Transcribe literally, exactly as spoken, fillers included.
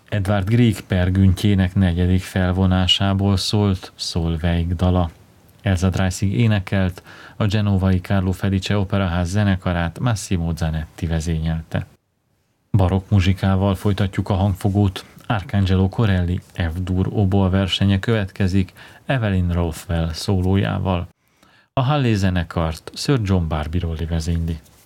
Edvard Grieg pergüntjének negyedik felvonásából szólt Solveig dala. Elsa Dreissig énekelt, a genovai Carlo Felice Operaház zenekarát Massimo Zanetti vezényelte. Barokk muzsikával folytatjuk a hangfogót. Arcangelo Corelli F-dur oboa versenye következik Evelyn Rothwell szólójával. A Hallé zenekart Sir John Barbirolli vezényli.